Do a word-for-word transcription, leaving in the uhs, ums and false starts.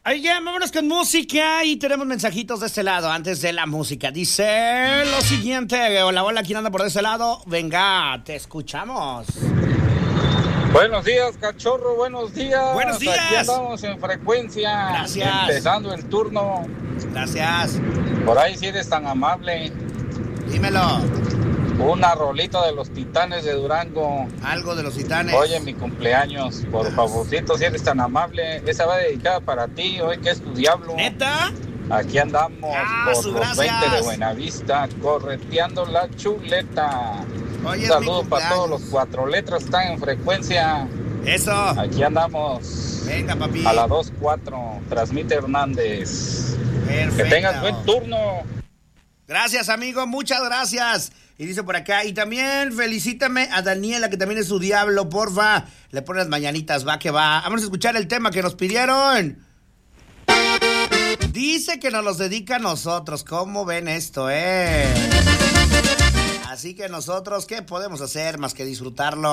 Oye, vámonos con música y tenemos mensajitos de este lado antes de la música. Dice lo siguiente, hola, hola, ¿quién anda por ese lado? Venga, te escuchamos. Buenos días, cachorro, buenos días. Buenos días. Aquí andamos en frecuencia. Gracias. Empezando el turno. Gracias. Por ahí si eres tan amable. Dímelo. Una rolita de los Titanes de Durango. Algo de los Titanes. Oye, mi cumpleaños, por favorcito, si eres tan amable. Esa va dedicada para ti, hoy que es tu diablo. ¿Neta? Aquí andamos Ah, por su los gracias. veinte de Buenavista, correteando la chuleta. Oye, Un es saludo mi para todos cumpleaños. los cuatro letras, están en frecuencia. Eso. Aquí andamos. Venga, papi. A la dos cuatro, transmite Hernández. Perfecto. Que tengas buen turno. Gracias, amigo, muchas gracias. Y dice por acá, y también felicítame a Daniela, que también es su diablo, porfa. Le pone las mañanitas, va que va. Vamos a escuchar el tema que nos pidieron. Dice que nos los dedica a nosotros. ¿Cómo ven esto, eh? Así que nosotros, ¿qué podemos hacer más que disfrutarlo?